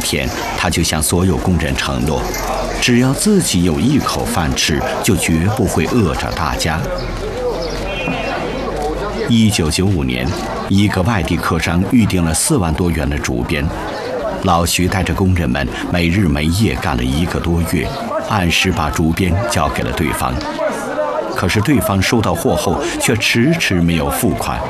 天，他就向所有工人承诺，只要自己有一口饭吃，就绝不会饿着大家。1995年，一个外地客商预定了4万多元的竹编，老徐带着工人们没日没夜干了1个多月，按时把竹编交给了对方。可是对方收到货后却迟迟没有付款。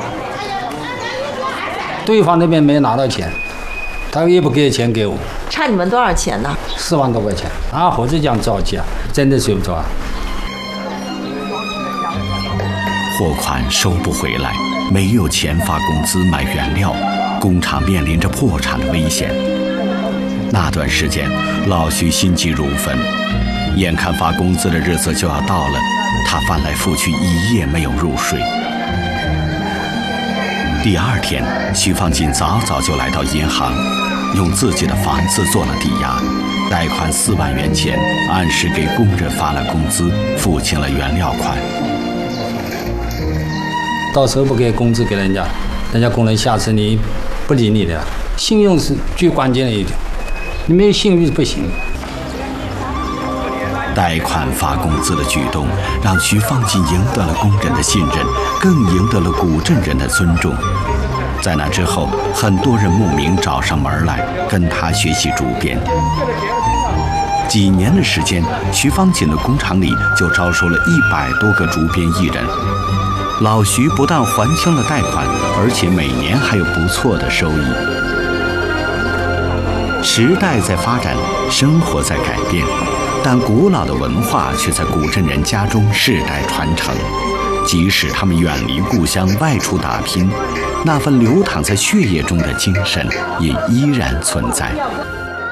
对方那边没拿到钱，他也不给钱给我。 差你们多少钱呢 ？4万多块钱。啊，或者讲着急啊，真的睡不着啊。 货款收不回来，没有钱发工资买原料，工厂面临着破产的危险。那段时间，老徐心急如焚，眼看发工资的日子就要到了，他翻来覆去1夜没有入睡。第2天，徐放进早就来到银行，用自己的房子做了抵押，贷款4万元钱，按时给工人发了工资，付清了原料款。 到时候不给工资给人家，人家工人下次你不理你的。信用是最关键的一点，你没有信誉不行。 贷款发工资的举动，让徐放进赢得了工人的信任，更赢得了古镇人的尊重。在那之后，很多人慕名找上门来，跟他学习竹编。几年的时间，徐放进的工厂里就招收了100多个竹编艺人。老徐不但还清了贷款，而且每年还有不错的收益。时代在发展，生活在改变，但古老的文化却在古镇人家中世代传承。即使他们远离故乡外出打拼，那份流淌在血液中的精神也依然存在。